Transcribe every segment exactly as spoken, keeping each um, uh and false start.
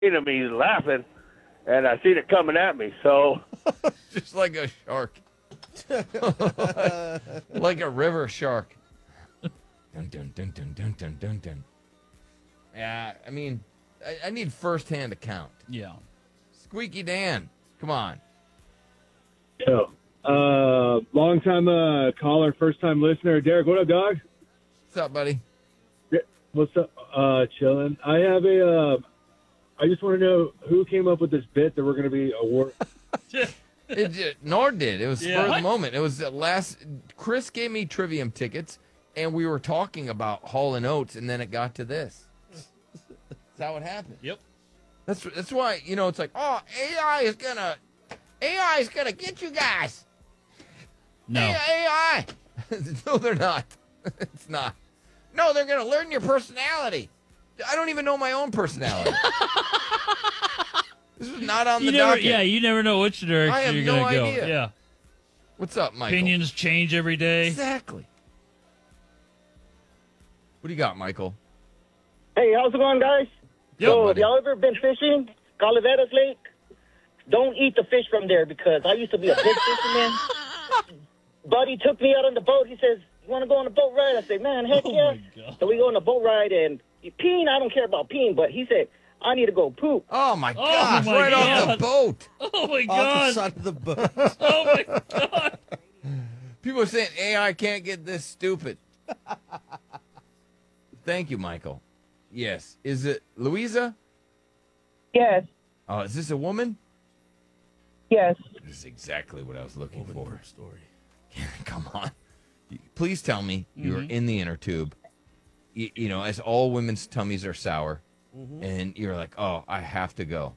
at me laughing, and I seen it coming at me. So Just like a shark. like, like a river shark. Dun, dun, dun, dun, dun, dun, dun, dun. Yeah, I mean, I, I need first-hand account. Yeah. Squeaky Dan, come on. Yo, uh, long time uh, caller, first time listener. Derek, what up, dog? What's up, buddy? What's up? Uh, chilling. I have a. Uh, I just want to know who came up with this bit that we're going to be award. It, it, Nord did. It was Yeah. spur of the What? moment. It was the last. Chris gave me Trivium tickets, and we were talking about Hall and Oates, and then it got to this. That's how it happened. Yep. That's that's why you know it's like, oh, A I is gonna, A I is gonna get you guys. No. A I. No, they're not. It's not. No, they're gonna learn your personality. I don't even know my own personality. This was not on You the never, docket. yeah, you never know which direction I have you're no gonna go. idea. Yeah. What's up, Michael? Opinions change every day. Exactly. What do you got, Michael? Hey, how's it going, guys? Yep. So, have buddy. y'all ever been fishing? Calaveras Lake? Don't eat the fish from there because I used to be a big fisherman. Buddy took me out on the boat. He says, you want to go on a boat ride? I said, man, heck Oh, yeah. my God. So we go on a boat ride, and peeing, I don't care about peeing, but he said, I need to go poop. Oh my gosh! my Right off the God. boat. Oh my Off the god. side of the boat. Oh my god. People are saying A I can't get this stupid. Thank you, Michael. Yes. Is it Louisa? Yes, Oh, is this a woman? yes. This is exactly what I was looking for. Story. Come on. Please tell me you're Mm-hmm. in the inner tube. You, you know, as all women's tummies are sour, Mm-hmm. and you're like, oh, I have to go.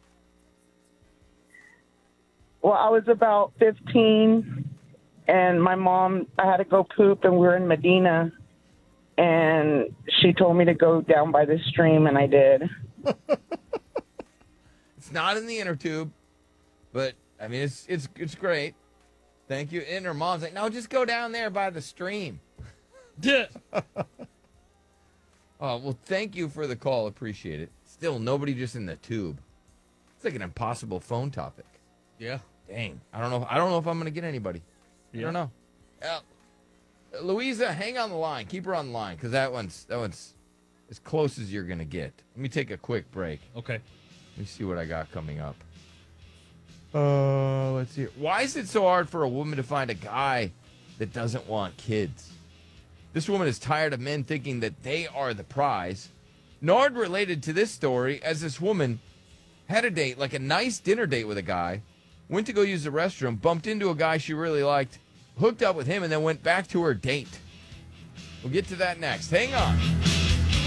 Well, I was about fifteen, and my mom, I had to go poop, and we were in Medina, and she told me to go down by the stream, and I did. It's not in the inner tube, but I mean, it's it's it's great. Thank you. And her mom's like, no, just go down there by the stream. Yeah. Oh, well, thank you for the call. Appreciate it. Still, nobody just in the tube. It's like an impossible phone topic. Yeah. Dang. I don't know. I don't know if I'm going to get anybody. I Yeah. don't know. Uh, Louisa, hang on the line. Keep her on the line because that one's that one's as close as you're going to get. Let me take a quick break. Okay. Let me see what I got coming up. Uh, let's see. Why is it so hard for a woman to find a guy that doesn't want kids? This woman is tired of men thinking that they are the prize. Nard related to this story as this woman had a date, like a nice dinner date with a guy, went to go use the restroom, bumped into a guy she really liked, hooked up with him, and then went back to her date. We'll get to that next. Hang on.